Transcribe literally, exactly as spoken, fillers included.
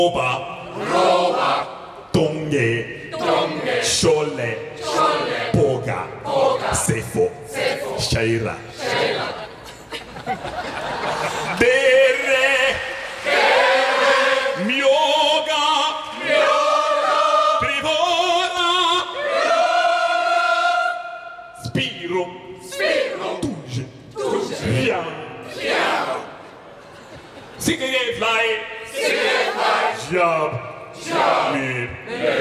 Roba, Roba, Tonge, Tonge, Shole, Shole, Poga, Poga, Sefo, Sefo, Shaira, Shaira, Dere, Dere, Myoga, Myoga, Privora, Privora, Spiro, Spiro, Tuge, Tuge, Riam, Riam, Sigurd Fly, Sigurd Fly, Job, Job, Mir,